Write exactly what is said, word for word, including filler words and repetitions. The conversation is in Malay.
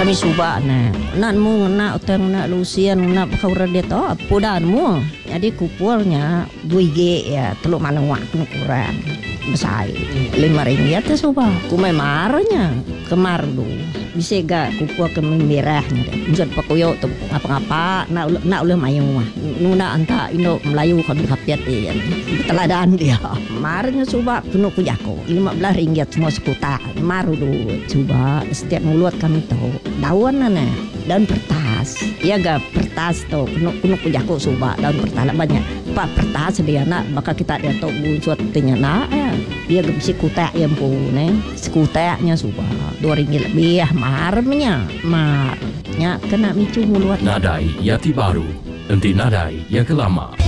kami subak na nak mu nak utang nak lusian nak kau rada to pudan mu jadi kupulnya dua G ya teluk mana waktu kurang besar lima ringgit tu subak kumai marnya kemar lu bisa gak kupul ke merahnya deh usut pakuyo tu apa-apa nak nak uleh mayu mah nuna anta Indo Melayu kan kapiat dia teladan dia marnya subak penuh kujako lima belas ringgit semua sekuta maru lu coba setiap mulut kami tahu daun nana daun pertas ya gak pertas tu penuh penuh kujako subak daun pertas banyak pak pertas dia nak maka kita dia tahu buat tinya nak ya dia gak bisa kutak yang pun sekutaknya subak dua ringgit lebih ya marnya marnya kena micu mulut Nadai Yati Baru, nanti nadai yang kelama.